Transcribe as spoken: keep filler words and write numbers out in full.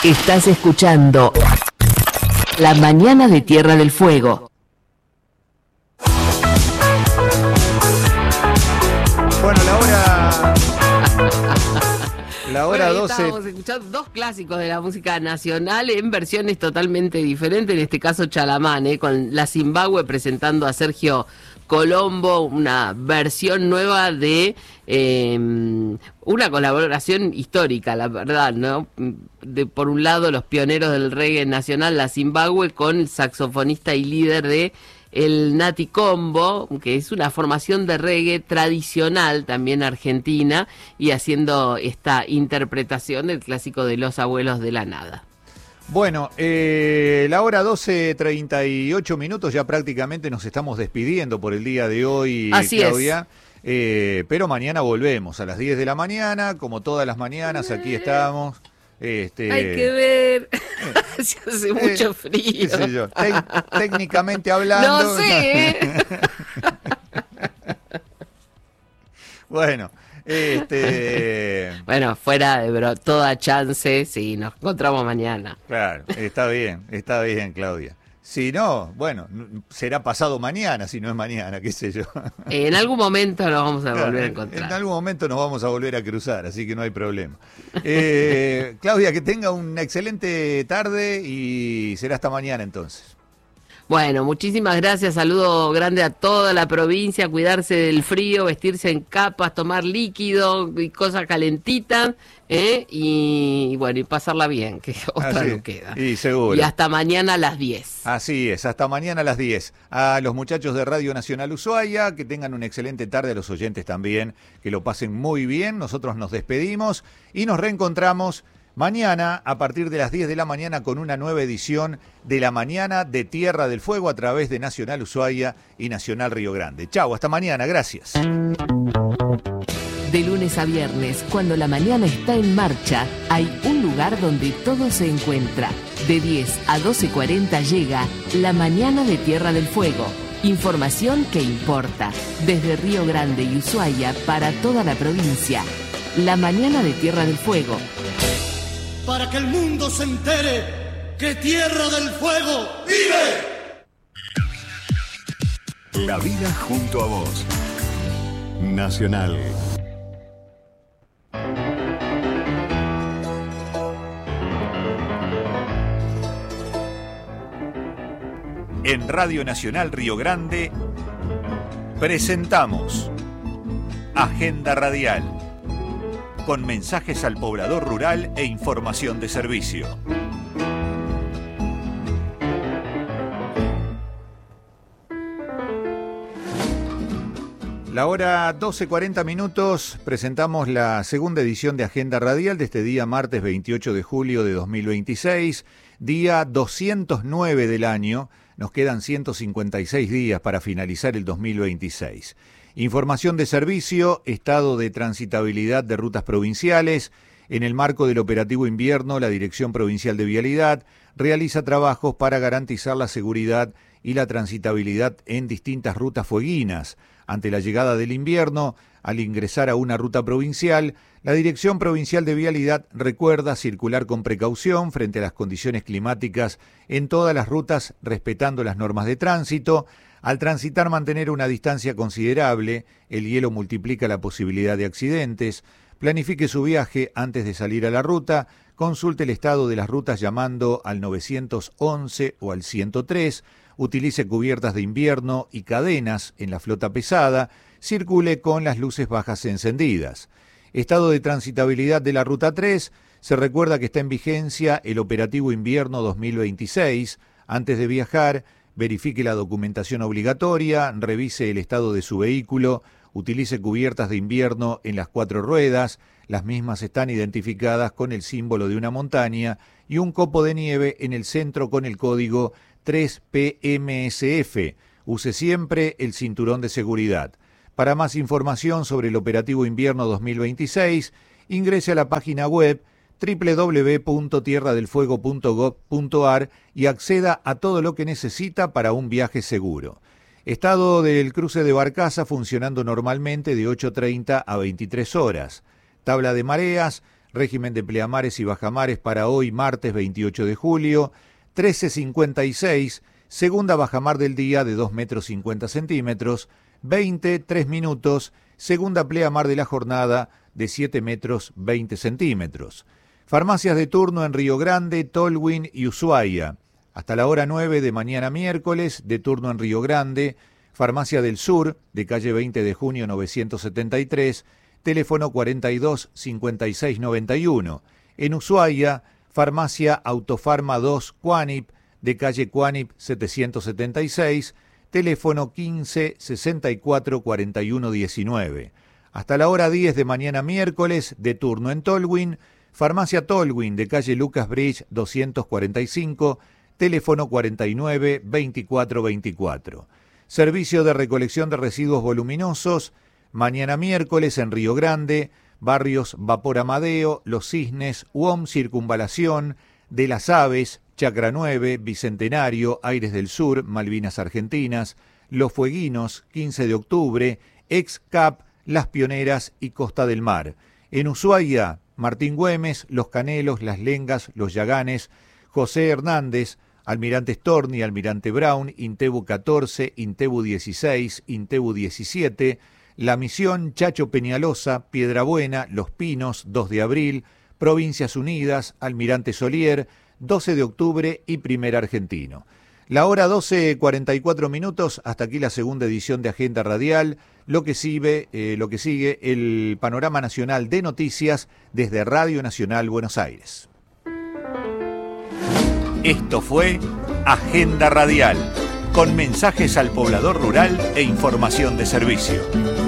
Estás escuchando La Mañana de Tierra del Fuego. Bueno, la hora... La hora bueno, doce. Estábamos escuchando dos clásicos de la música nacional en versiones totalmente diferentes. En este caso Chalamán, ¿eh? Con La Zimbabue presentando a Sergio Colombo, una versión nueva de eh, una colaboración histórica, la verdad, ¿no? De, por un lado, los pioneros del reggae nacional, La Zimbabue, con el saxofonista y líder de el Nati Combo, que es una formación de reggae tradicional también argentina, y haciendo esta interpretación del clásico de Los Abuelos de la Nada. Bueno, eh, la hora doce treinta y ocho minutos, ya prácticamente nos estamos despidiendo por el día de hoy, Así Claudia. Eh, pero mañana volvemos a las diez de la mañana, como todas las mañanas, aquí estamos. Este, Hay que ver, eh, se hace eh, mucho frío. Qué sé yo, Tec- técnicamente hablando. No sé, ¿eh? Bueno, este... Bueno, fuera de bro, toda chance, sí, nos encontramos mañana. Claro, está bien, está bien, Claudia. Si no, bueno, será pasado mañana, si no es mañana, qué sé yo. En algún momento nos vamos a Claro, volver a encontrar. En algún momento nos vamos a volver a cruzar, así que no hay problema. Eh, Claudia, que tenga una excelente tarde y será hasta mañana entonces. Bueno, muchísimas gracias, saludo grande a toda la provincia, cuidarse del frío, vestirse en capas, tomar líquido y cosas calentitas, ¿eh? y, y bueno, y pasarla bien, que otra no queda. Y seguro. Y hasta mañana a las diez. Así es, hasta mañana a las diez. A los muchachos de Radio Nacional Ushuaia, que tengan una excelente tarde, a los oyentes también, que lo pasen muy bien. Nosotros nos despedimos y nos reencontramos mañana a partir de las diez de la mañana con una nueva edición de La Mañana de Tierra del Fuego a través de Nacional Ushuaia y Nacional Río Grande. Chau, hasta mañana, gracias. De lunes a viernes, cuando la mañana está en marcha, hay un lugar donde todo se encuentra. De diez a doce cuarenta llega La Mañana de Tierra del Fuego. Información que importa. Desde Río Grande y Ushuaia para toda la provincia. La Mañana de Tierra del Fuego. Para que el mundo se entere que Tierra del Fuego vive. La vida junto a vos. Nacional. En Radio Nacional Río Grande presentamos Agenda Radial, con mensajes al poblador rural e información de servicio. La hora doce cuarenta minutos, presentamos la segunda edición de Agenda Radial de este día martes veintiocho de julio de dos mil veintiséis, día doscientos nueve del año. Nos quedan ciento cincuenta y seis días para finalizar el dos mil veintiséis. Información de servicio, estado de transitabilidad de rutas provinciales. En el marco del operativo invierno, la Dirección Provincial de Vialidad realiza trabajos para garantizar la seguridad y la transitabilidad en distintas rutas fueguinas. Ante la llegada del invierno, al ingresar a una ruta provincial, la Dirección Provincial de Vialidad recuerda circular con precaución frente a las condiciones climáticas en todas las rutas, respetando las normas de tránsito. Al transitar, mantener una distancia considerable, el hielo multiplica la posibilidad de accidentes. Planifique su viaje antes de salir a la ruta, consulte el estado de las rutas llamando al nueve once o al ciento tres, utilice cubiertas de invierno y cadenas en la flota pesada, circule con las luces bajas encendidas. Estado de transitabilidad de la Ruta tres, se recuerda que está en vigencia el operativo invierno dos mil veintiséis. Antes de viajar, verifique la documentación obligatoria, revise el estado de su vehículo, utilice cubiertas de invierno en las cuatro ruedas, las mismas están identificadas con el símbolo de una montaña y un copo de nieve en el centro con el código tres P M S F. Use siempre el cinturón de seguridad. Para más información sobre el operativo invierno dos mil veintiséis, ingrese a la página web doble u doble u doble u punto tierra del fuego punto gob punto a r y acceda a todo lo que necesita para un viaje seguro. Estado del cruce de Barcaza funcionando normalmente de ocho treinta a veintitrés horas. Tabla de mareas, régimen de pleamares y bajamares para hoy, martes veintiocho de julio, trece cincuenta y seis, segunda bajamar del día de dos metros cincuenta centímetros, veinte, tres minutos, segunda pleamar de la jornada de siete metros veinte centímetros. Farmacias de turno en Río Grande, Tolwyn y Ushuaia. Hasta la hora nueve de mañana miércoles, de turno en Río Grande, Farmacia del Sur, de calle veinte de junio novecientos setenta y tres, teléfono cuarenta y dos, cincuenta y seis, noventa y uno. En Ushuaia, Farmacia Autofarma dos Cuanip, de calle Cuanip setecientos setenta y seis, teléfono quince, sesenta y cuatro, cuarenta y uno, diecinueve. Hasta la hora diez de mañana miércoles, de turno en Tolwyn, Farmacia Tolwyn, de calle Lucas Bridge doscientos cuarenta y cinco, teléfono cuarenta y nueve, veinticuatro, veinticuatro. Servicio de recolección de residuos voluminosos, mañana miércoles en Río Grande, barrios Vapor Amadeo, Los Cisnes, U O M Circunvalación, De las Aves, Chacra nueve, Bicentenario, Aires del Sur, Malvinas Argentinas, Los Fueguinos, quince de octubre, Ex Cap, Las Pioneras y Costa del Mar. En Ushuaia, Martín Güemes, Los Canelos, Las Lengas, Los Yaganes, José Hernández, Almirante Storni, Almirante Brown, Intebu catorce, Intebu dieciséis, Intebu diecisiete, La Misión, Chacho Peñalosa, Piedrabuena, Los Pinos, dos de abril, Provincias Unidas, Almirante Solier, doce de octubre y Primer Argentino. La hora doce, cuarenta y cuatro minutos, hasta aquí la segunda edición de Agenda Radial, lo que sigue, eh, lo que sigue el panorama nacional de noticias desde Radio Nacional Buenos Aires. Esto fue Agenda Radial, con mensajes al poblador rural e información de servicio.